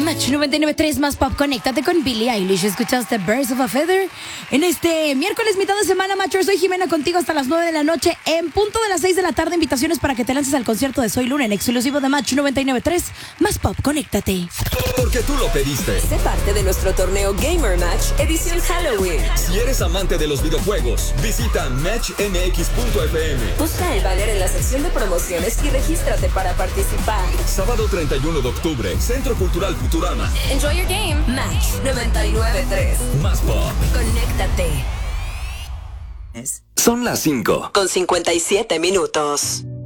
Match 99.3 más pop. Conéctate con Billie Eilish. Escuchaste Birds of a Feather. En este miércoles, mitad de semana, Matcher. Soy Jimena contigo hasta las 9 de la noche. En punto de las 6 de la tarde, invitaciones para que te lances al concierto de Soy Luna en exclusivo de Match 99.3 más pop. Conéctate. Porque tú lo pediste. Sé parte de nuestro torneo Gamer Match edición Halloween. Si eres amante de los videojuegos, visita matchmx.fm. Busca el banner en la sección de promociones y regístrate para participar. Sábado 31 de octubre, Centro Cultural Futurama. Enjoy your game. Match 99.3 Más pop. Conéctate. Son las 5 con 57 minutos.